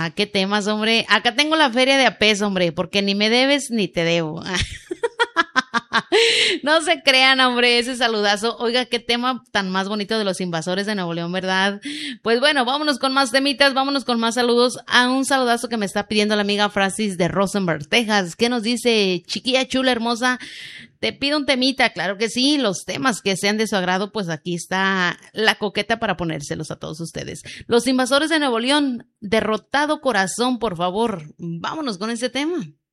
qué temas, hombre. Acá tengo la feria de Apes, hombre, porque ni me debes ni te debo. No se crean, hombre, ese saludazo. Oiga, qué tema tan más bonito de los invasores de Nuevo León, ¿verdad? Pues bueno, vámonos con más temitas, vámonos con más saludos. A un saludazo que me está pidiendo la amiga Francis de Rosenberg, Texas. ¿Qué nos dice? Chiquilla chula, hermosa. Te pido un temita, claro que sí, los temas que sean de su agrado, pues aquí está la coqueta para ponérselos a todos ustedes. Los invasores de Nuevo León, derrotado corazón, por favor, vámonos con ese tema.